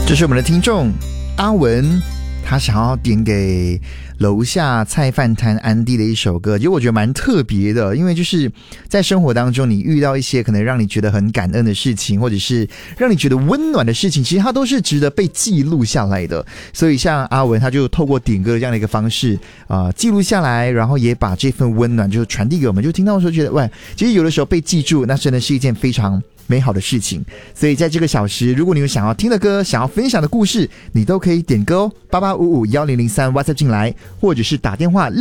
这是我们的听众阿文，他想要点给楼下菜饭摊安迪的一首歌，其实我觉得蛮特别的，因为就是在生活当中你遇到一些可能让你觉得很感恩的事情，或者是让你觉得温暖的事情，其实它都是值得被记录下来的。所以像阿文他就透过点歌这样的一个方式记录下来，然后也把这份温暖就传递给我们，就听到的时候觉得喂，其实有的时候被记住那真的是一件非常美好的事情。所以在这个小时，如果你有想要听的歌，想要分享的故事，你都可以点歌88551003 WhatsApp 进来，或者是打电话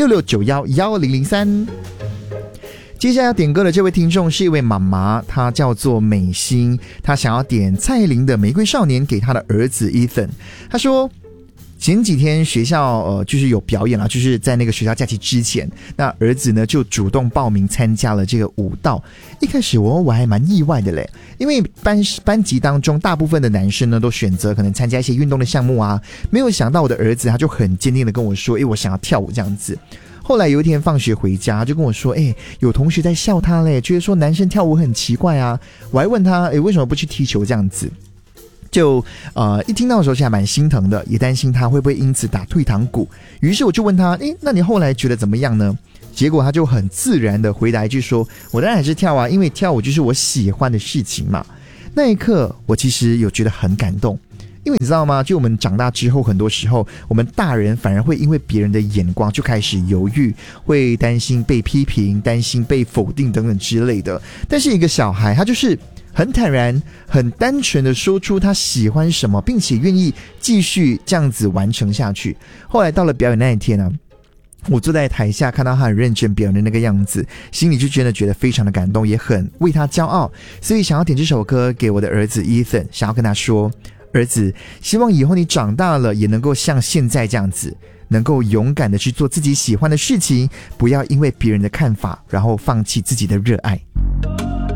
66911003。接下来要点歌的这位听众是一位妈妈，她叫做美心，她想要点蔡依林的《玫瑰少年》给她的儿子 Ethan。她说前几天学校就是有表演啦，就是在那个学校假期之前，那儿子呢就主动报名参加了这个舞蹈。一开始我还蛮意外的嘞，因为班级当中大部分的男生呢都选择可能参加一些运动的项目啊，没有想到我的儿子他就很坚定的跟我说我想要跳舞这样子。后来有一天放学回家，他就跟我说有同学在笑他嘞，觉得说男生跳舞很奇怪啊。我还问他为什么不去踢球这样子。就一听到的时候还蛮心疼的，也担心他会不会因此打退堂鼓。于是我就问他那你后来觉得怎么样呢？结果他就很自然的回答一句说，我当然还是跳啊，因为跳舞就是我喜欢的事情嘛。那一刻我其实有觉得很感动，因为你知道吗，就我们长大之后，很多时候我们大人反而会因为别人的眼光就开始犹豫，会担心被批评，担心被否定等等之类的。但是一个小孩他就是很坦然很单纯的说出他喜欢什么，并且愿意继续这样子完成下去。后来到了表演那一天我坐在台下看到他很认真表演的那个样子，心里就真的觉得非常的感动，也很为他骄傲。所以想要点这首歌给我的儿子 Ethan， 想要跟他说，儿子，希望以后你长大了也能够像现在这样子，能够勇敢的去做自己喜欢的事情，不要因为别人的看法然后放弃自己的热爱。